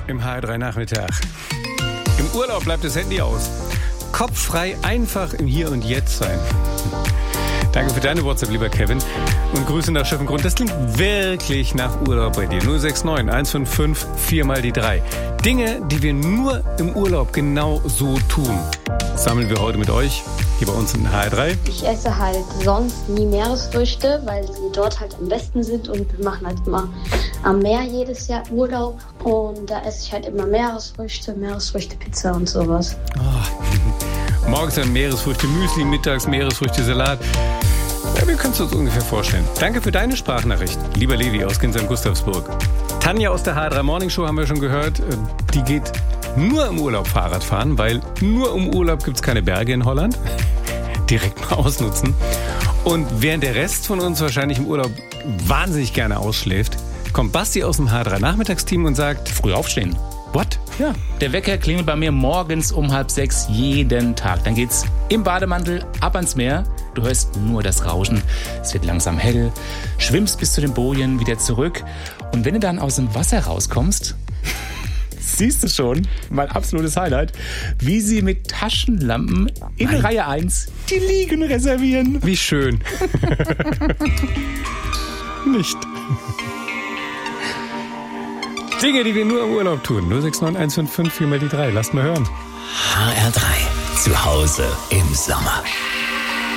im HR3 Nachmittag. Im Urlaub bleibt das Handy aus. Kopffrei einfach im Hier und Jetzt sein. Danke für deine WhatsApp, lieber Kevin. Und Grüße nach Schöffengrund. Das klingt wirklich nach Urlaub bei dir. 069 155 4 mal die 3. Dinge, die wir nur im Urlaub genau so tun, sammeln wir heute mit euch hier bei uns in HR3. Ich esse halt sonst nie Meeresfrüchte, weil sie dort halt am besten sind. Und wir machen halt immer am Meer jedes Jahr Urlaub. Und da esse ich halt immer Meeresfrüchte, Pizza und sowas. Oh. Morgens dann Meeresfrüchte-Müsli, mittags Meeresfrüchte-Salat. Ja, wir können es uns ungefähr vorstellen. Danke für deine Sprachnachricht, lieber Levi aus Ginsheim-Gustavsburg. Tanja aus der HR3 Morning Show haben wir schon gehört. Die geht nur im Urlaub Fahrrad fahren, weil nur im Urlaub gibt es keine Berge in Holland. Direkt mal ausnutzen. Und während der Rest von uns wahrscheinlich im Urlaub wahnsinnig gerne ausschläft, kommt Basti aus dem HR3 Nachmittagsteam und sagt: Früh aufstehen. What? Ja, der Wecker klingelt bei mir morgens um 5:30 jeden Tag. Dann geht's im Bademantel ab ans Meer. Du hörst nur das Rauschen. Es wird langsam hell. Schwimmst bis zu den Bojen, wieder zurück. Und wenn du dann aus dem Wasser rauskommst, siehst du schon, mein absolutes Highlight, wie sie mit Taschenlampen in Reihe 1 die Liegen reservieren. Wie schön. Nicht. Dinge, die wir nur im Urlaub tun. 069 155 4 mal die 3. Lasst mal hören. HR3. Zu Hause im Sommer.